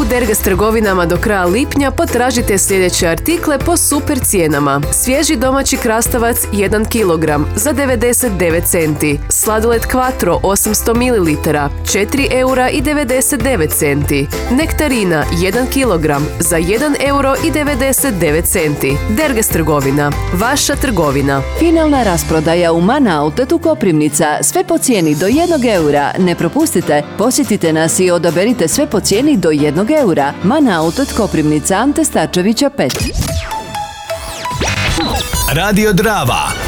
Dergas trgovinama do kraja lipnja potražite sljedeće artikle po super cijenama. Svježi domaći krastavac 1 kg za 99 centi. Sladoled Quattro 800 ml 4 eura i 99 centi. Nektarina 1 kg za 1 euro i 99 centi. Dergas trgovina. Vaša trgovina. Finalna rasprodaja u Mana Outletu Koprivnica. Sve po cijeni do 1 eura. Ne propustite, posjetite nas i odaberite sve po cijeni do 1 eura. Mana Outlet Koprivnica, Ante Starčevića 5. Radio Drava.